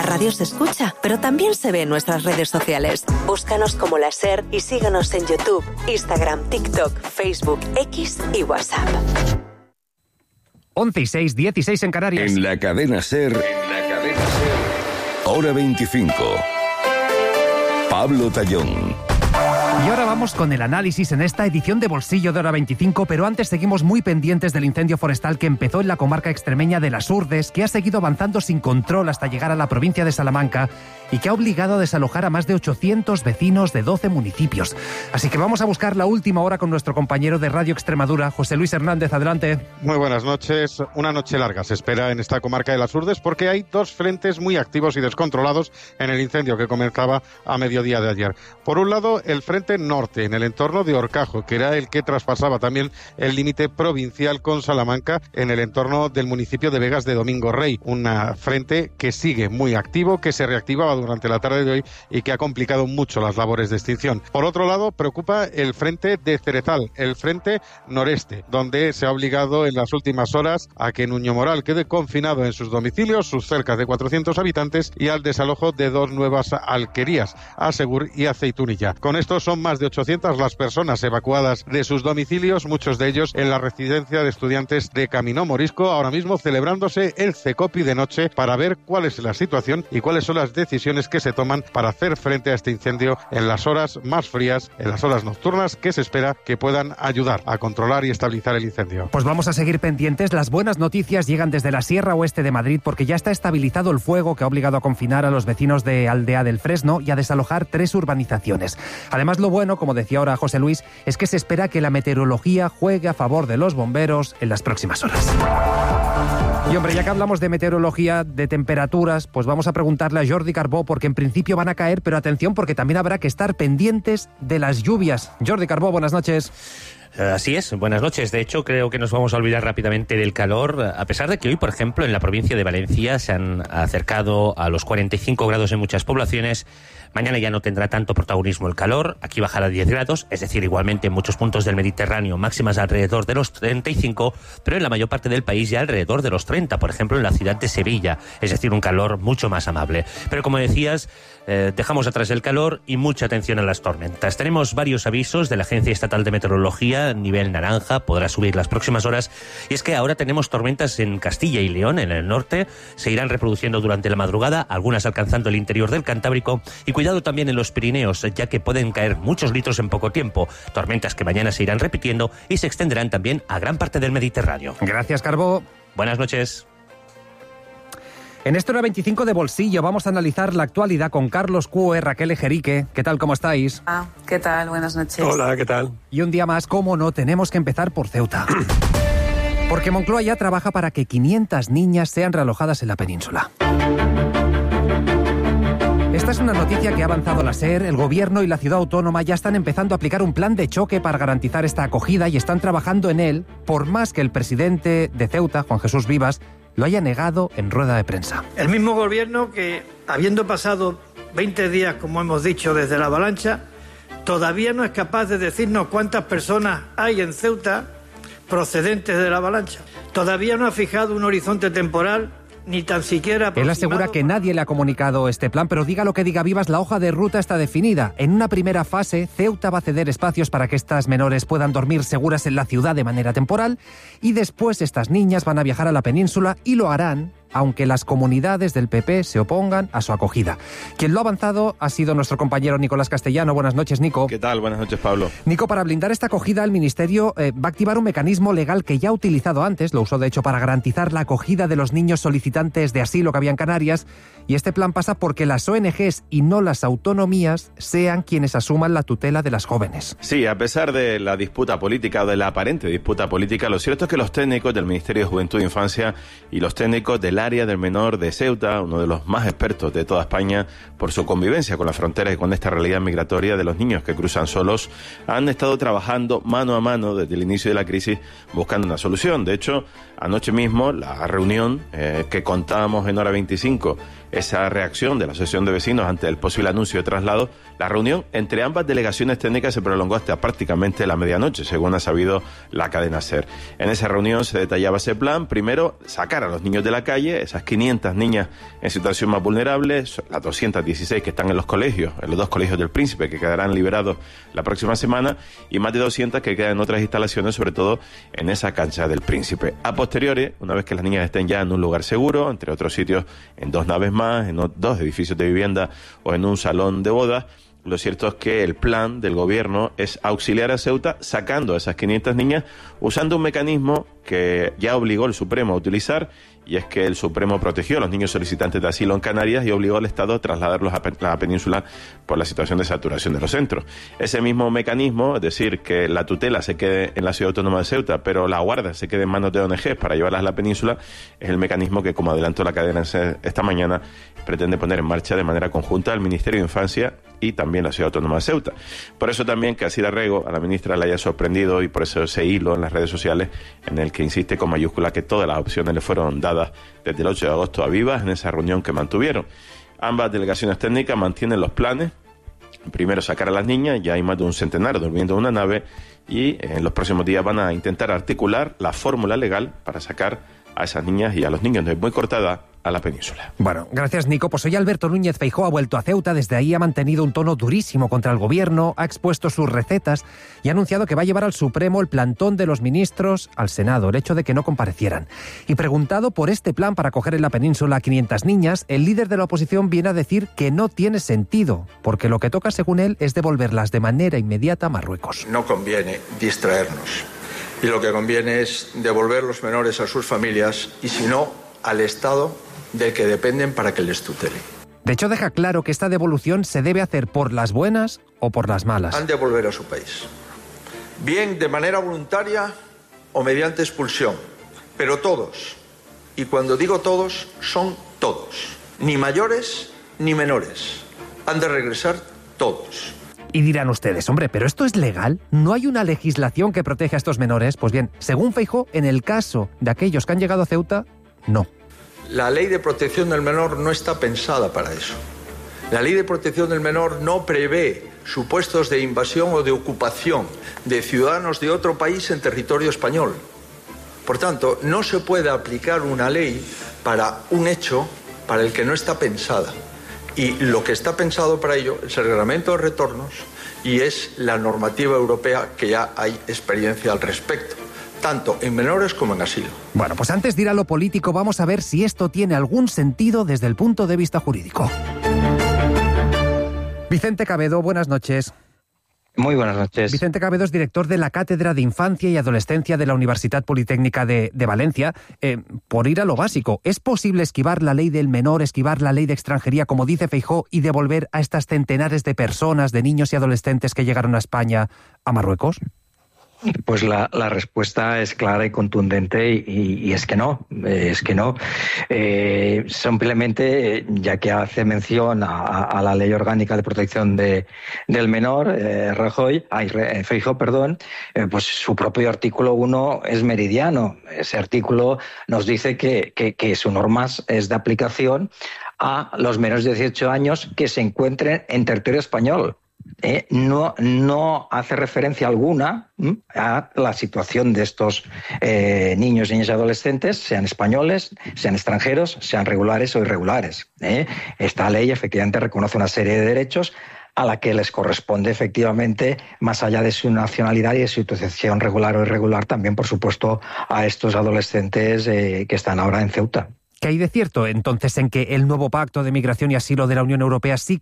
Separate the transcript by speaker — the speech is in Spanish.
Speaker 1: radio se escucha, pero también se ve en nuestras redes sociales. Búscanos como La SER y síguenos en YouTube, Instagram, TikTok, Facebook, X y WhatsApp.
Speaker 2: 11:06, 16 en Canarias.
Speaker 3: En la cadena SER, Hora 25. Pablo Tallón.
Speaker 2: Y ahora vamos con el análisis en esta edición de Bolsillo de Hora 25, pero antes seguimos muy pendientes del incendio forestal que empezó en la comarca extremeña de Las Urdes, que ha seguido avanzando sin control hasta llegar a la provincia de Salamanca y que ha obligado a desalojar a más de 800 vecinos de 12 municipios. Así que vamos a buscar la última hora con nuestro compañero de Radio Extremadura, José Luis Hernández. Adelante.
Speaker 4: Muy buenas noches. Una noche larga se espera en esta comarca de Las Urdes porque hay dos frentes muy activos y descontrolados en el incendio que comenzaba a mediodía de ayer. Por un lado, el frente norte, en el entorno de Horcajo, que era el que traspasaba también el límite provincial con Salamanca en el entorno del municipio de Vegas de Domingo Rey. Un frente que sigue muy activo, que se reactivaba durante la tarde de hoy y que ha complicado mucho las labores de extinción. Por otro lado, preocupa el frente de Cerezal, el frente noreste, donde se ha obligado en las últimas horas a que Nuño Moral quede confinado en sus domicilios, sus cerca de 400 habitantes, y al desalojo de dos nuevas alquerías, Asegur y Aceitunilla. Con esto son más de 800 las personas evacuadas de sus domicilios, muchos de ellos en la residencia de estudiantes de Caminó Morisco, ahora mismo celebrándose el CECOPI de noche para ver cuál es la situación y cuáles son las decisiones que se toman para hacer frente a este incendio en las horas más frías, en las horas nocturnas, que se espera que puedan ayudar a controlar y estabilizar el incendio.
Speaker 2: Pues vamos a seguir pendientes. Las buenas noticias llegan desde la Sierra Oeste de Madrid porque ya está estabilizado el fuego que ha obligado a confinar a los vecinos de Aldea del Fresno y a desalojar 3 urbanizaciones. Además, lo bueno, como decía ahora José Luis, es que se espera que la meteorología juegue a favor de los bomberos en las próximas horas. Y hombre, ya que hablamos de meteorología, de temperaturas, pues vamos a preguntarle a Jordi Carbó, porque en principio van a caer, pero atención, porque también habrá que estar pendientes de las lluvias. Jordi Carbó, buenas noches.
Speaker 5: Así es, buenas noches. De hecho, creo que nos vamos a olvidar rápidamente del calor, a pesar de que hoy, por ejemplo, en la provincia de Valencia se han acercado a los 45 grados en muchas poblaciones. Mañana ya no tendrá tanto protagonismo el calor, aquí bajará a 10 grados, es decir, igualmente en muchos puntos del Mediterráneo máximas alrededor de los 35, pero en la mayor parte del país ya alrededor de los 30, por ejemplo en la ciudad de Sevilla, es decir, un calor mucho más amable. Pero como decías, dejamos atrás el calor y mucha atención a las tormentas. Tenemos varios avisos de la Agencia Estatal de Meteorología, nivel naranja, podrá subir las próximas horas, y es que ahora tenemos tormentas en Castilla y León, en el norte, se irán reproduciendo durante la madrugada, algunas alcanzando el interior del Cantábrico, y cuidado también en los Pirineos, ya que pueden caer muchos litros en poco tiempo, tormentas que mañana se irán repitiendo y se extenderán también a gran parte del Mediterráneo.
Speaker 2: Gracias, Carbó.
Speaker 5: Buenas noches.
Speaker 2: En esta hora 25 de Bolsillo vamos a analizar la actualidad con Carlos Cue, Raquel Ejerique. ¿Qué tal, cómo estáis?
Speaker 6: ¿Qué tal? Buenas noches.
Speaker 7: Hola, ¿qué tal?
Speaker 2: Y un día más, cómo no, tenemos que empezar por Ceuta. Porque Moncloa ya trabaja para que 500 niñas sean realojadas en la península. Esta es una noticia que ha avanzado la SER. El gobierno y la ciudad autónoma ya están empezando a aplicar un plan de choque para garantizar esta acogida y están trabajando en él, por más que el presidente de Ceuta, Juan Jesús Vivas, lo haya negado en rueda de prensa.
Speaker 8: El mismo gobierno que, habiendo pasado 20 días, como hemos dicho, desde la avalancha, todavía no es capaz de decirnos cuántas personas hay en Ceuta procedentes de la avalancha. Todavía no ha fijado un horizonte temporal, ni tan siquiera aproximado.
Speaker 2: Él asegura que nadie le ha comunicado este plan, pero diga lo que diga Vivas, la hoja de ruta está definida. En una primera fase, Ceuta va a ceder espacios para que estas menores puedan dormir seguras en la ciudad de manera temporal, y después estas niñas van a viajar a la península y lo harán aunque las comunidades del PP se opongan a su acogida. Quien lo ha avanzado ha sido nuestro compañero Nicolás Castellano. Buenas noches, Nico.
Speaker 7: ¿Qué tal? Buenas noches, Pablo.
Speaker 2: Nico, para blindar esta acogida, el Ministerio va a activar un mecanismo legal que ya ha utilizado antes, lo usó de hecho para garantizar la acogida de los niños solicitantes de asilo que había en Canarias, y este plan pasa porque las ONGs y no las autonomías sean quienes asuman la tutela de las jóvenes.
Speaker 7: Sí, a pesar de la disputa política o de la aparente disputa política, lo cierto es que los técnicos del Ministerio de Juventud e Infancia y los técnicos del área del menor de Ceuta, uno de los más expertos de toda España por su convivencia con la frontera y con esta realidad migratoria de los niños que cruzan solos, han estado trabajando mano a mano desde el inicio de la crisis buscando una solución. De hecho, anoche mismo la reunión que contábamos en Hora 25, esa reacción de la Asociación de Vecinos ante el posible anuncio de traslado, la reunión entre ambas delegaciones técnicas se prolongó hasta prácticamente la medianoche, según ha sabido la cadena SER. En esa reunión se detallaba ese plan. Primero, sacar a los niños de la calle, calle, esas 500 niñas en situación más vulnerable, las 216 que están en los colegios, en los 2 colegios del Príncipe, que quedarán liberados la próxima semana, y más de 200 que quedan en otras instalaciones, sobre todo en esa cancha del Príncipe. A posteriori, una vez que las niñas estén ya en un lugar seguro, entre otros sitios, en 2 naves más, en 2 edificios de vivienda o en un salón de bodas, lo cierto es que el plan del gobierno es auxiliar a Ceuta sacando a esas 500 niñas usando un mecanismo que ya obligó el Supremo a utilizar, y es que el Supremo protegió a los niños solicitantes de asilo en Canarias y obligó al Estado a trasladarlos a la península por la situación de saturación de los centros. Ese mismo mecanismo, es decir, que la tutela se quede en la Ciudad Autónoma de Ceuta, pero la guarda se quede en manos de ONGs para llevarlas a la península, es el mecanismo que, como adelantó la cadena esta mañana, pretende poner en marcha de manera conjunta el Ministerio de Infancia y también la Ciudad Autónoma de Ceuta. Por eso también que Alcira Rego, a la ministra, le haya sorprendido, y por eso ese hilo en las redes sociales en el que insiste con mayúscula que todas las opciones le fueron dadas desde el 8 de agosto a Vivas en esa reunión que mantuvieron. Ambas delegaciones técnicas mantienen los planes. Primero, sacar a las niñas, ya hay más de un centenar durmiendo en una nave, y en los próximos días van a intentar articular la fórmula legal para sacar a esas niñas y a los niños de muy corta edad a la península.
Speaker 2: Bueno, gracias, Nico. Pues hoy Alberto Núñez Feijóo ha vuelto a Ceuta. Desde ahí ha mantenido un tono durísimo contra el gobierno, ha expuesto sus recetas y ha anunciado que va a llevar al Supremo el plantón de los ministros al Senado, el hecho de que no comparecieran. Y preguntado por este plan para acoger en la península a 500 niñas, el líder de la oposición viene a decir que no tiene sentido, porque lo que toca, según él, es devolverlas de manera inmediata a Marruecos.
Speaker 6: No conviene distraernos, y lo que conviene es devolver los menores a sus familias, y si no, al Estado del que dependen para que les tutele.
Speaker 2: De hecho, deja claro que esta devolución se debe hacer por las buenas o por las malas.
Speaker 6: Han de volver a su país, bien de manera voluntaria o mediante expulsión, pero todos, y cuando digo todos, son todos, ni mayores ni menores, han de regresar todos.
Speaker 2: Y dirán ustedes, hombre, ¿pero esto es legal? ¿No hay una legislación que protege a estos menores? Pues bien, según Feijóo, en el caso de aquellos que han llegado a Ceuta, no.
Speaker 6: La ley de protección del menor no está pensada para eso. La ley de protección del menor no prevé supuestos de invasión o de ocupación de ciudadanos de otro país en territorio español. Por tanto, no se puede aplicar una ley para un hecho para el que no está pensada. Y lo que está pensado para ello es el reglamento de retornos y es la normativa europea, que ya hay experiencia al respecto, tanto en menores como en asilo.
Speaker 2: Bueno, pues antes de ir a lo político, vamos a ver si esto tiene algún sentido desde el punto de vista jurídico. Vicente Cabedo, buenas noches.
Speaker 9: Muy buenas noches.
Speaker 2: Vicente Cabedo es director de la Cátedra de Infancia y Adolescencia de la Universidad Politécnica de Valencia. Por ir a lo básico, ¿es posible esquivar la ley del menor, esquivar la ley de extranjería, como dice Feijóo, y devolver a estas centenares de personas, de niños y adolescentes que llegaron a España, a Marruecos?
Speaker 9: Pues la respuesta es clara y contundente y es que no, simplemente, ya que hace mención a la Ley Orgánica de Protección del Menor, Feijóo, pues su propio artículo 1 es meridiano. Ese artículo nos dice que su norma es de aplicación a los menores de 18 años que se encuentren en territorio español. No hace referencia alguna a la situación de estos niños, niñas y adolescentes, sean españoles, sean extranjeros, sean regulares o irregulares. Esta ley efectivamente reconoce una serie de derechos a la que les corresponde efectivamente, más allá de su nacionalidad y de su situación regular o irregular, también, por supuesto, a estos adolescentes que están ahora en Ceuta.
Speaker 2: ¿Qué hay de cierto, entonces, en que el nuevo pacto de migración y asilo de la Unión Europea sí